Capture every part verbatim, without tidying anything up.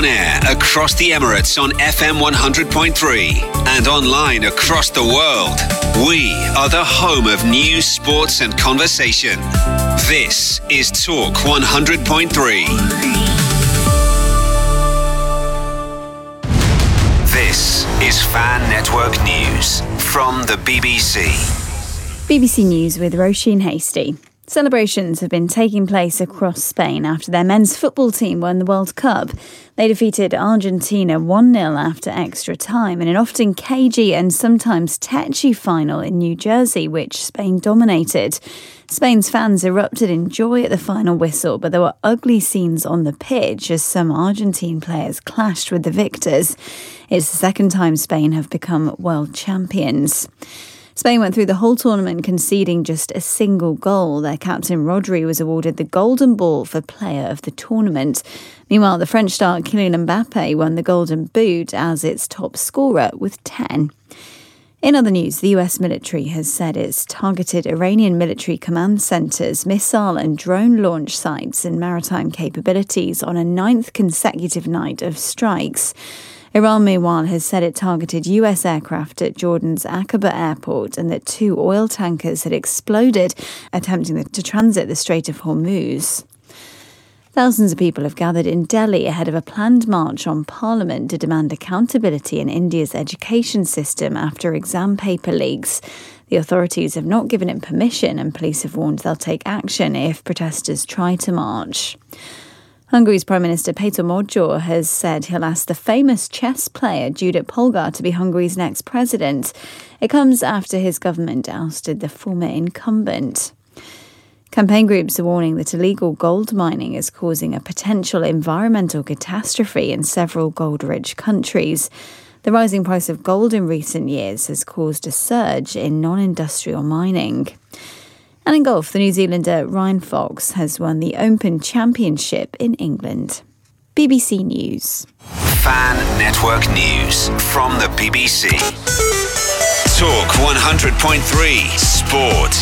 On air across the Emirates on F M one hundred point three and online across the world. We are the home of news, sports and conversation. This is Talk one hundred point three. This is Fan Network News from the B B C. B B C News with Roisin Hasty. Celebrations have been taking place across Spain after their men's football team won the World Cup. They defeated Argentina one nil after extra time in an often cagey and sometimes tetchy final in New Jersey, which Spain dominated. Spain's fans erupted in joy at the final whistle, but there were ugly scenes on the pitch as some Argentine players clashed with the victors. It's the second time Spain have become world champions. Spain went through the whole tournament conceding just a single goal. Their captain Rodri was awarded the Golden Ball for Player of the Tournament. Meanwhile, the French star Kylian Mbappe won the Golden Boot as its top scorer with ten. In other news, the U S military has said it's targeted Iranian military command centres, missile and drone launch sites and maritime capabilities on a ninth consecutive night of strikes. Iran, meanwhile, has said it targeted U S aircraft at Jordan's Aqaba airport and that two oil tankers had exploded, attempting to transit the Strait of Hormuz. Thousands of people have gathered in Delhi ahead of a planned march on Parliament to demand accountability in India's education system after exam paper leaks. The authorities have not given it permission, and police have warned they'll take action if protesters try to march. Hungary's Prime Minister Péter Magyar has said he'll ask the famous chess player Judit Polgar to be Hungary's next president. It comes after his government ousted the former incumbent. Campaign groups are warning that illegal gold mining is causing a potential environmental catastrophe in several gold-rich countries. The rising price of gold in recent years has caused a surge in non-industrial mining. And in golf, the New Zealander Ryan Fox has won the Open Championship in England. B B C News. Fan Network News from the B B C. Talk one hundred point three Sport.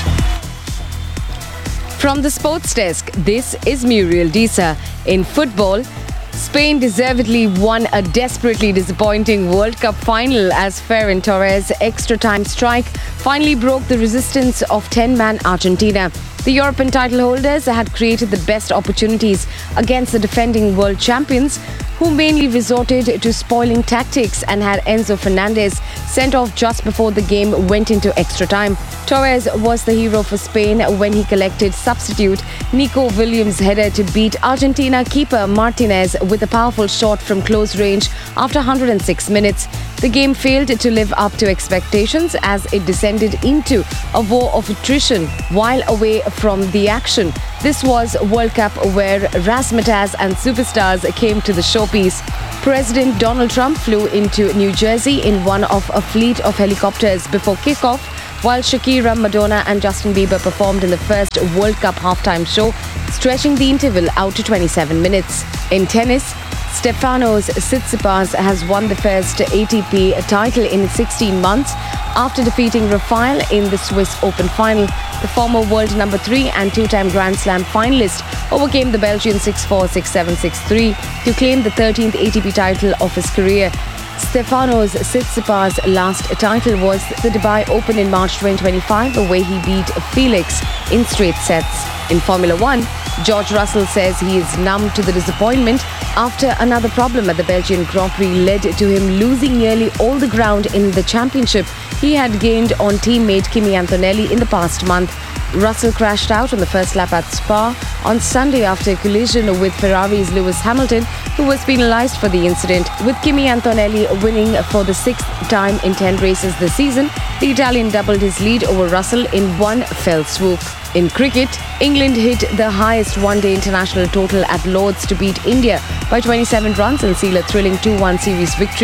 From the sports desk, this is Muriel Disa. In football, Spain deservedly won a desperately disappointing World Cup final as Ferran Torres' extra-time strike finally broke the resistance of ten-man Argentina. The European title holders had created the best opportunities against the defending world champions, who mainly resorted to spoiling tactics and had Enzo Fernandez sent off just before the game went into extra time. Torres was the hero for Spain when he collected substitute Nico Williams' header to beat Argentina keeper Martinez with a powerful shot from close range after one hundred six minutes. The game failed to live up to expectations as it descended into a war of attrition while away from the action. This was World Cup where razzmatazz and superstars came to the showpiece. President Donald Trump flew into New Jersey in one of a fleet of helicopters before kickoff, while Shakira, Madonna and Justin Bieber performed in the first World Cup halftime show, stretching the interval out to twenty-seven minutes. In tennis, Stefanos Tsitsipas has won the first A T P title in sixteen months after defeating Rafael in the Swiss Open final. The former world number three and two-time Grand Slam finalist overcame the Belgian six four, six seven, six three to claim the thirteenth A T P title of his career. Stefanos Tsitsipas' last title was the Dubai Open in March twenty twenty-five, where he beat Felix in straight sets. In Formula One, George Russell says he is numb to the disappointment after another problem at the Belgian Grand Prix led to him losing nearly all the ground in the championship he had gained on teammate Kimi Antonelli in the past month. Russell crashed out on the first lap at Spa on Sunday after a collision with Ferrari's Lewis Hamilton, who was penalised for the incident. With Kimi Antonelli winning for the sixth time in ten races this season, the Italian doubled his lead over Russell in one fell swoop. In cricket, England hit the highest one-day international total at Lord's to beat India by twenty-seven runs and seal a thrilling two one series victory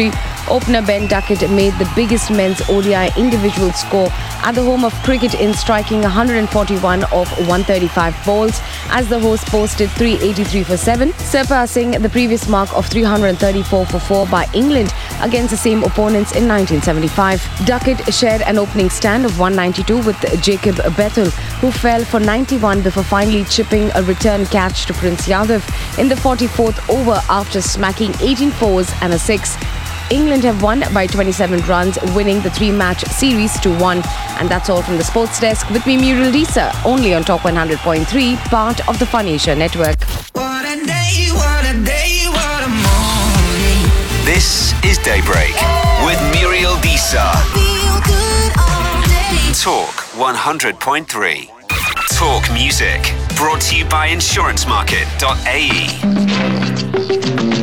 Opener Ben Duckett made the biggest men's O D I individual score at the home of cricket in striking one hundred forty-one of one hundred thirty-five balls as the host posted three eighty-three for seven, surpassing the previous mark of three hundred thirty-four for four by England against the same opponents in nineteen seventy-five. Duckett shared an opening stand of one ninety-two with Jacob Bethel, who fell for ninety-one before finally chipping a return catch to Prince Yadav in the forty-fourth over after smacking eighteen fours and a six. England have won by twenty-seven runs, winning the three-match series two one. And that's all from the Sports Desk. With me, Muriel Disa, only on Top one hundred point three, part of the Fun Asia Network. What a day, what a day, what a morning. This is Daybreak with Muriel Disa. Feel good all day. Talk one hundred point three. Talk music. Brought to you by insurance market dot a e.